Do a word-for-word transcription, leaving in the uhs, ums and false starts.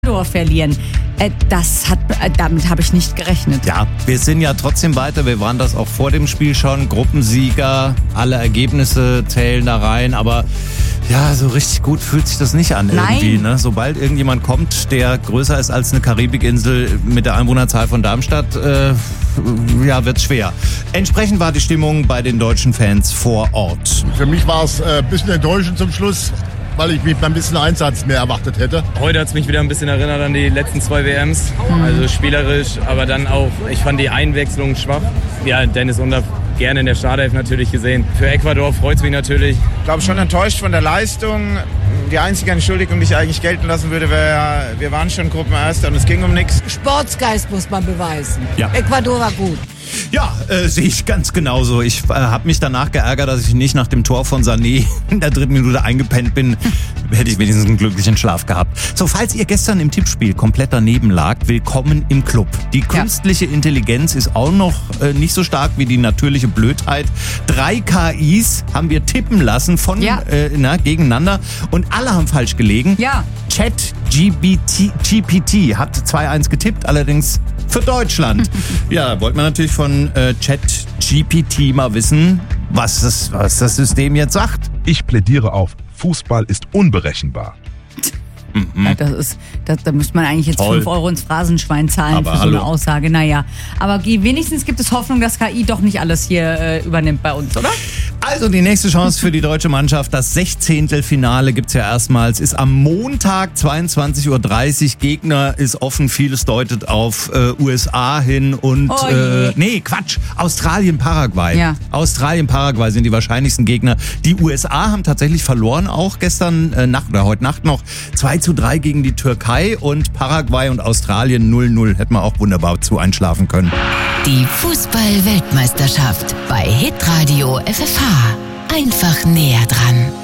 verlieren. Äh, das hat, äh, damit habe ich nicht gerechnet. Ja, wir sind ja trotzdem weiter. Wir waren das auch vor dem Spiel schon. Gruppensieger, alle Ergebnisse zählen da rein. Aber ja, so richtig gut fühlt sich das nicht an irgendwie. Ne? Sobald irgendjemand kommt, der größer ist als eine Karibikinsel mit der Einwohnerzahl von Darmstadt, äh, ja, wird's schwer. Entsprechend war die Stimmung bei den deutschen Fans vor Ort. Für mich war es ein bisschen enttäuschend zum Schluss, weil ich mich ein bisschen Einsatz mehr erwartet hätte. Heute hat es mich wieder ein bisschen erinnert an die letzten zwei W Ms. Also spielerisch, aber dann auch, ich fand die Einwechslung schwach. Ja, Dennis Undaff gerne in der Startelf natürlich gesehen. Für Ecuador freut es mich natürlich. Ich glaube schon enttäuscht von der Leistung. Die einzige Entschuldigung, die ich eigentlich gelten lassen würde, wäre, wir waren schon Gruppenerster und es ging um nichts. Sportsgeist muss man beweisen. Ja. Ecuador war gut. Ja, äh, sehe ich ganz genauso. Ich äh, habe mich danach geärgert, dass ich nicht nach dem Tor von Sané in der dritten Minute eingepennt bin. Hätte ich wenigstens einen glücklichen Schlaf gehabt. So, falls ihr gestern im Tippspiel komplett daneben lagt, willkommen im Club. Die künstliche ja. Intelligenz ist auch noch äh, nicht so stark wie die natürliche Blödheit. Drei K Is haben wir tippen lassen von ja. äh, na, gegeneinander und alle haben falsch gelegen. Ja. Chat G P T hat zwei eins getippt, allerdings für Deutschland. Ja, wollte man natürlich von äh, Chat G P T mal wissen, was das, was das System jetzt sagt. Ich plädiere auf, Fußball ist unberechenbar. Mhm. Ja, das ist, das, da müsste man eigentlich jetzt Toll. fünf Euro ins Phrasenschwein zahlen Aber für so hallo. eine Aussage. Naja, aber wenigstens gibt es Hoffnung, dass K I doch nicht alles hier äh, übernimmt bei uns, oder? Also die nächste Chance für die deutsche Mannschaft, das Sechzehntelfinale gibt's ja erstmals, ist am Montag zweiundzwanzig Uhr dreißig. Gegner ist offen, vieles deutet auf äh, U S A hin und Oh äh, nee, Quatsch, Australien, Paraguay. Ja. Australien, Paraguay sind die wahrscheinlichsten Gegner. Die U S A haben tatsächlich verloren, auch gestern äh, Nacht oder heute Nacht noch zwei zu drei gegen die Türkei und Paraguay und Australien null null. Hätten wir auch wunderbar zu einschlafen können. Die Fußball-Weltmeisterschaft bei Hitradio F F H. Einfach näher dran.